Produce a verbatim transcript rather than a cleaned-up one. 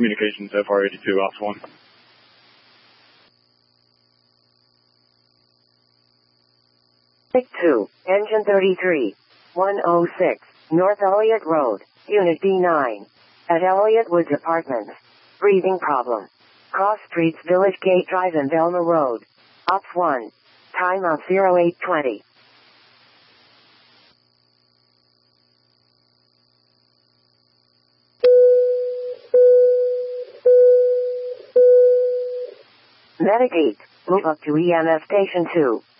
communications, F R eighty-two, Ops one. Take two, engine thirty-three, one oh six, North Elliott Road, Unit D nine. At Elliott Woods Apartments. Breathing problem. Cross Streets, Village Gate Drive and Velma Road. Ops one. Time of oh eight twenty. Medic eight. Move up to E M F Station two.